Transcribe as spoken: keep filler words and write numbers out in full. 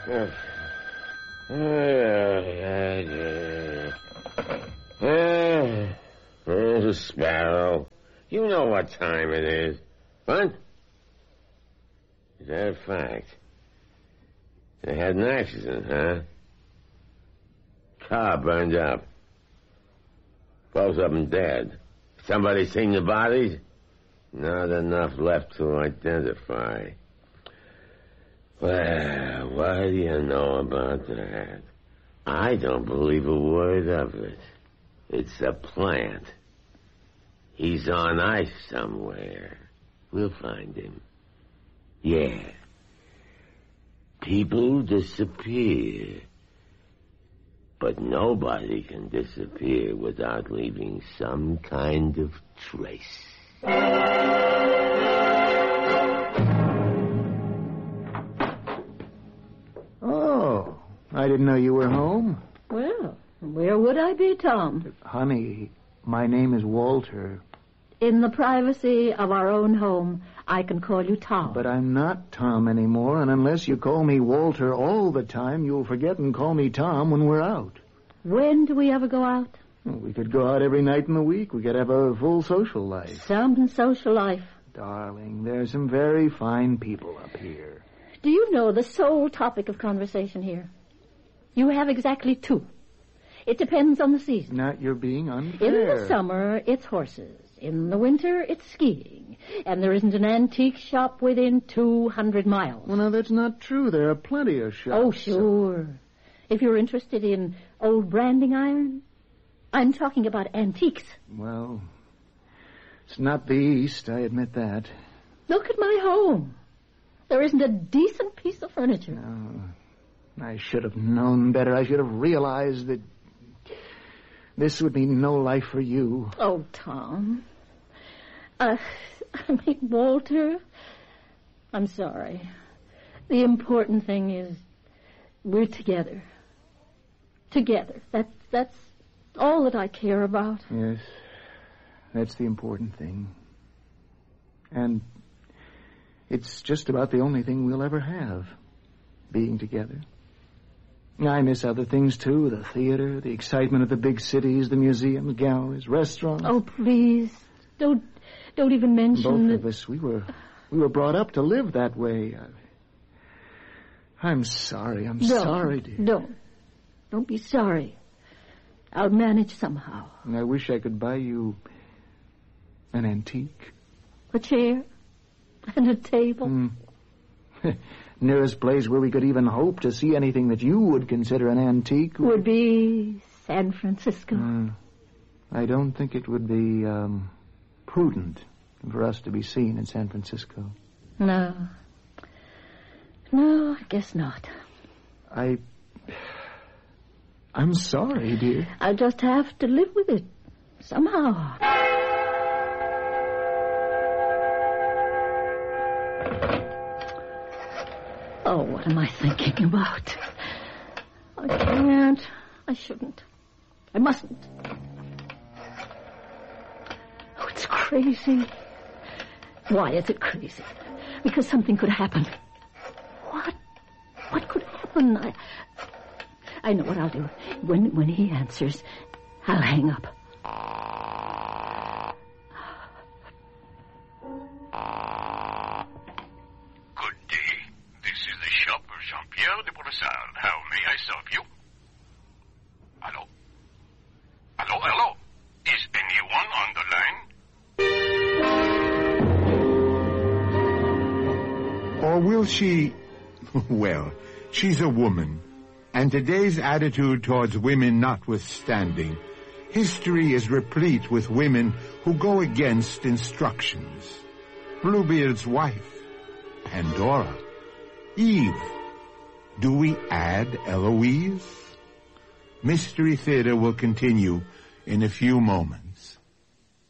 Oh, Sparrow, you know what time it is. What? Is that a fact? They had an accident, huh? Car burned up. Both of them dead. Somebody seen the bodies? Not enough left to identify. Well, what do you know about that? I don't believe a word of it. It's a plant. He's on ice somewhere. We'll find him. Yeah. People disappear. But nobody can disappear without leaving some kind of trace. Oh, I didn't know you were home. Well, where would I be, Tom? Honey, my name is Walter. In the privacy of our own home, I can call you Tom. But I'm not Tom anymore, and unless you call me Walter all the time, you'll forget and call me Tom when we're out. When do we ever go out? Well, we could go out every night in the week. We could have a full social life. Some social life. Darling, there's some very fine people up here. Do you know the sole topic of conversation here? You have exactly two. It depends on the season. Not you're being unfair. In the summer, it's horses. In the winter, it's skiing. And there isn't an antique shop within two hundred miles. Well, now, that's not true. There are plenty of shops. Oh, sure. If you're interested in old branding iron, I'm talking about antiques. Well, it's not the East, I admit that. Look at my home. There isn't a decent piece of furniture. No, I should have known better. I should have realized that this would mean no life for you. Oh, Tom. Uh, I mean, Walter, I'm sorry. The important thing is we're together. Together. That's, that's all that I care about. Yes, that's the important thing. And it's just about the only thing we'll ever have, being together. I miss other things, too, the theater, the excitement of the big cities, the museums, galleries, restaurants. Oh, please, don't don't even mention Both that... of us, we were, we were brought up to live that way. I, I'm sorry, I'm no, sorry, dear. Don't. Don't be sorry. I'll manage somehow. And I wish I could buy you an antique. A chair and a table. Mm. Nearest place where we could even hope to see anything that you would consider an antique would be San Francisco. Uh, I don't think it would be um, prudent for us to be seen in San Francisco. No. No, I guess not. I... I'm sorry, dear. I'll just have to live with it somehow. Oh, what am I thinking about? I can't. I shouldn't. I mustn't. Oh, it's crazy. Why is it crazy? Because something could happen. What? What could happen? I, I know what I'll do. When, when he answers, I'll hang up. How may I serve you? Hello? Hello, hello? Is anyone on the line? Or will she... Well, she's a woman. And today's attitude towards women notwithstanding, history is replete with women who go against instructions. Bluebeard's wife, Pandora, Eve. Do we add Eloise? Mystery Theater will continue in a few moments.